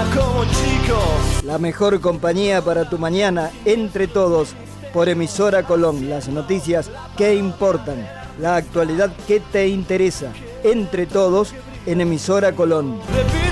como chico. La mejor compañía para tu mañana, Entre Todos, por Emisora Colón. Las noticias que importan, la actualidad que te interesa. Entre Todos en Emisora Colón. Repito.